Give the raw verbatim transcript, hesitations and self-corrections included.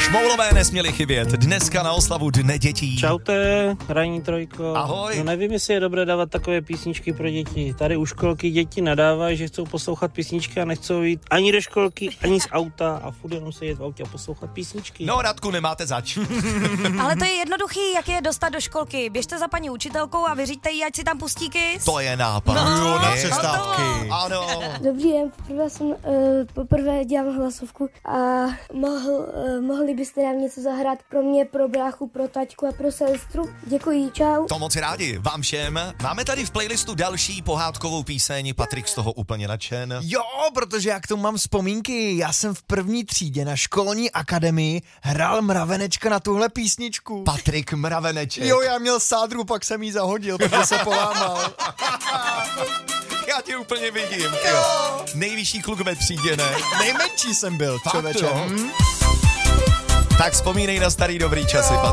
Šmoulové nesměli chybět. Dneska na oslavu Dne dětí. Čaute, ranní trojko. Ahoj. No nevím, jestli je dobré dávat takové písničky pro děti. Tady u školky děti nadávají, že chcou poslouchat písničky a nechcou jít ani do školky, ani z auta a furt jenom se jet v autě a poslouchat písničky. No, Radku, nemáte zač. Ale to je jednoduchý, jak je dostat do školky. Běžte za paní učitelkou a vyřiďte jí, ať si tam pustí Kiss. To je nápad. No, jo, na přestávky. Ano. Dobrý den, poprvé jsem uh, poprvé dělám hlasovku a mohl, uh, mohli byste nám něco zahrát pro mě, pro bráchu, pro taťku a pro sestru. Děkuji, čau. To moc rádi, vám všem. Máme tady v playlistu další pohádkovou píseň, Patrik z toho úplně nadšen. Jo, protože já k tomu mám vzpomínky. Já jsem v první třídě na školní akademii hrál Mravenečka na tuhle písničku. Patrik Mraveneček. Jo, já měl sádru, pak jsem jí zahodil, protože se polámal. Já tě úplně vidím, jo. Nejvyšší kluk ve třídě, ne? Nejmenší jsem byl, člověče. Tak vzpomínej na starý dobrý časy, Patrik.